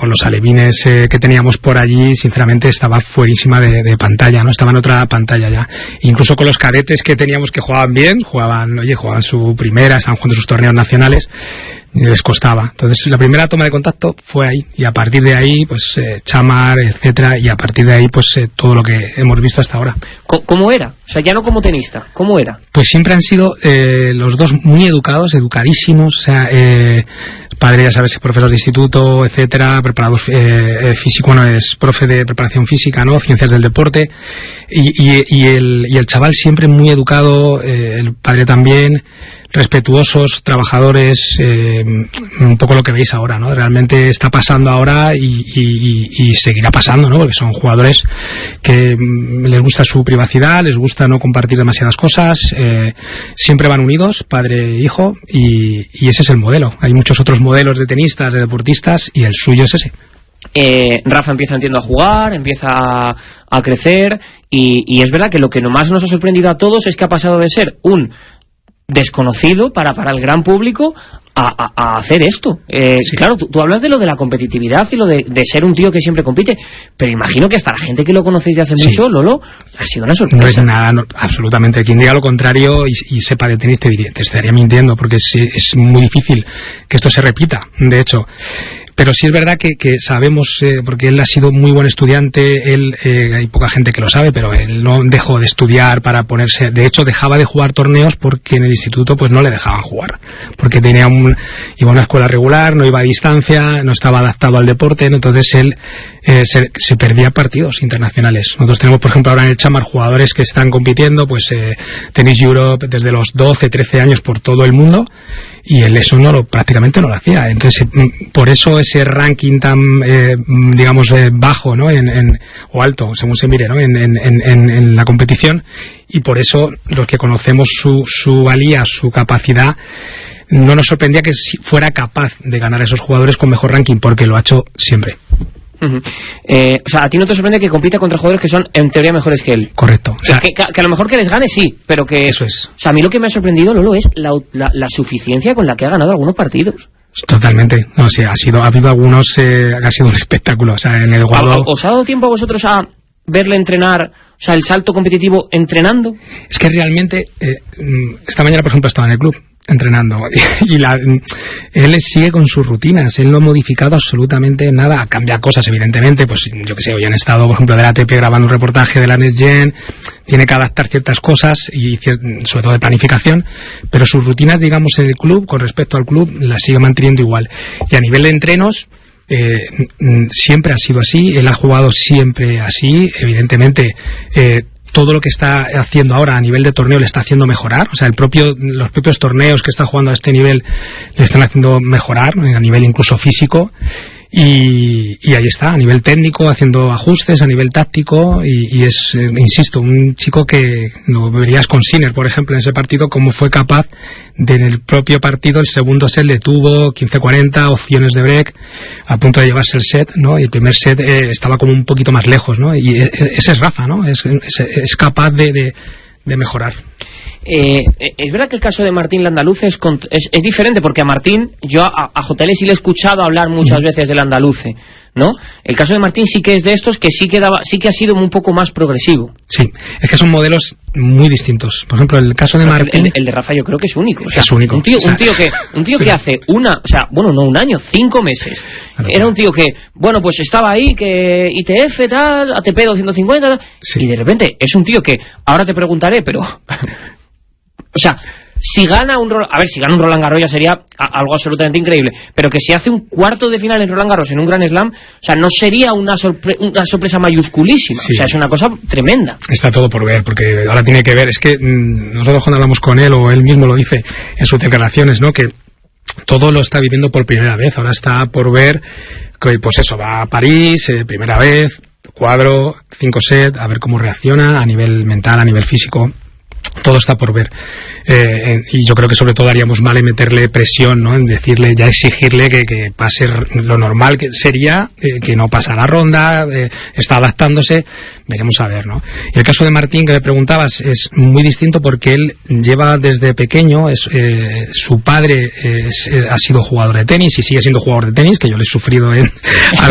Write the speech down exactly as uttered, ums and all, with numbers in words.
con los alevines eh, que teníamos por allí, sinceramente estaba fuerísima de, de pantalla, ¿no? Estaba en otra pantalla ya. Incluso con los cadetes que teníamos que jugaban bien, jugaban, oye, jugaban su primera, estaban jugando sus torneos nacionales, y les costaba. Entonces la primera toma de contacto fue ahí, y a partir de ahí, pues eh, Chamar, etcétera, y a partir de ahí, pues eh, todo lo que hemos visto hasta ahora. ¿Cómo era? O sea, ya no como tenista, ¿cómo era? Pues siempre han sido eh, los dos muy educados, educadísimos, o sea, eh, padre, ya sabes, profesor de instituto, etcétera, preparador eh, físico, bueno, es profe de preparación física, ¿no? Ciencias del deporte, y, y, y, el, y el chaval siempre muy educado, eh, el padre también, respetuosos, trabajadores, eh, un poco lo que veis ahora, ¿no? Realmente está pasando ahora y, y, y seguirá pasando, ¿no? Porque son jugadores que mm, les gusta su privacidad, les gusta no compartir demasiadas cosas, eh, siempre van unidos, padre e hijo, y, y ese es el modelo. Hay muchos otros modelos de tenistas, de deportistas, y el suyo es ese. Eh, Rafa empieza, entiendo, a jugar, empieza a, a crecer, y, y es verdad que lo que más nos ha sorprendido a todos es que ha pasado de ser un desconocido para, para el gran público a, a, a hacer esto. Eh, sí. Claro, tú, tú hablas de lo de la competitividad y lo de, de ser un tío que siempre compite, pero imagino que hasta la gente que lo conocéis de hace sí. mucho, Lolo, ha sido una sorpresa. No es nada, no, absolutamente. Quien diga lo contrario y, y sepa de tenis te, diría, te estaría mintiendo, porque es, es muy difícil que esto se repita, de hecho. Pero sí es verdad que, que sabemos, eh, porque él ha sido muy buen estudiante, él, eh, hay poca gente que lo sabe, pero él no dejó de estudiar para ponerse, de hecho dejaba de jugar torneos porque en el instituto pues no le dejaban jugar, porque tenía un, iba a una escuela regular, no iba a distancia, no estaba adaptado al deporte, entonces él eh, se, se perdía partidos internacionales. Nosotros tenemos, por ejemplo, ahora en el Chamar jugadores que están compitiendo, pues eh, Tennis Europe desde los doce, trece años por todo el mundo, y él eso no lo, prácticamente no lo hacía. Entonces, por eso ese ranking tan, eh, digamos, eh, bajo, ¿no? En, en, o alto, según se mire, ¿no? En, en, en, en la competición, y por eso los que conocemos su, su valía, su capacidad, no nos sorprendía que fuera capaz de ganar a esos jugadores con mejor ranking, porque lo ha hecho siempre. Uh-huh. eh, o sea, a ti no te sorprende que compita contra jugadores que son en teoría mejores que él. Correcto. O sea, que, que, que a lo mejor que les gane sí, pero que eso es. O sea, a mí lo que me ha sorprendido, Lolo, es la, la, la suficiencia con la que ha ganado algunos partidos. Totalmente. No, sí, ha sido, ha habido algunos eh, ha sido un espectáculo. O sea, en el Guado. ¿Os ha dado tiempo a vosotros a verle entrenar, o sea, el salto competitivo entrenando? Es que realmente eh, esta mañana, por ejemplo, estaba en el club entrenando y la, él sigue con sus rutinas, él no ha modificado absolutamente nada, cambia cosas evidentemente, pues yo que sé, hoy han estado por ejemplo de la A T P grabando un reportaje de la Next Gen, tiene que adaptar ciertas cosas y sobre todo de planificación, pero sus rutinas, digamos, en el club, con respecto al club, las sigue manteniendo igual. Y a nivel de entrenos, eh, siempre ha sido así, él ha jugado siempre así, evidentemente eh, todo lo que está haciendo ahora a nivel de torneo le está haciendo mejorar, o sea, el propio, los propios torneos que está jugando a este nivel le están haciendo mejorar, a nivel incluso físico, y, y ahí está, a nivel técnico, haciendo ajustes, a nivel táctico, y, y es, eh, insisto, un chico que lo verías con Sinner, por ejemplo, en ese partido, cómo fue capaz de, en el propio partido, el segundo set le tuvo quince cuarenta, opciones de break, a punto de llevarse el set, ¿no? Y el primer set eh, estaba como un poquito más lejos, ¿no? Y ese es Rafa, ¿no? Es, es, es capaz de, de, de mejorar. Eh, es verdad que el caso de Martín Landaluce es, es, es diferente, porque a Martín, yo a, a J L sí le he escuchado hablar muchas mm. veces de Landaluce, ¿no? El caso de Martín sí que es de estos que sí que, daba, sí que ha sido un poco más progresivo. Sí, es que son modelos muy distintos. Por ejemplo, el caso de Martín... El, el de Rafa yo creo que es único. O sea, es único. Un tío, o sea, un tío que, un tío sí. que hace una, o sea, bueno, no un año, cinco meses. Claro, era un tío que, bueno, pues estaba ahí, que I T F, tal, A T P doscientos cincuenta, tal, sí. Y de repente es un tío que, ahora te preguntaré, pero... O sea, si gana un Roland, a ver, si gana un Roland Garros ya sería a, algo absolutamente increíble, pero que si hace un cuarto de final en Roland Garros en un Grand Slam, o sea, no sería una, sorpre una sorpresa mayusculísima, sí. O sea, es una cosa tremenda. Está todo por ver, porque ahora tiene que ver, es que mmm, nosotros cuando hablamos con él, o él mismo lo dice en sus declaraciones, ¿no?, que todo lo está viviendo por primera vez, ahora está por ver, que pues eso, va a París, eh, primera vez, cuadro, cinco set, a ver cómo reacciona a nivel mental, a nivel físico. Todo está por ver, eh, y yo creo que sobre todo haríamos mal en meterle presión, ¿no?, en decirle, ya exigirle que, que pase lo normal que sería, eh, que no pasa la ronda, eh, está adaptándose, veremos a ver, ¿no? Y el caso de Martín, que me preguntabas, es muy distinto porque él lleva desde pequeño, es, eh, su padre es, eh, ha sido jugador de tenis y sigue siendo jugador de tenis, que yo le he sufrido en,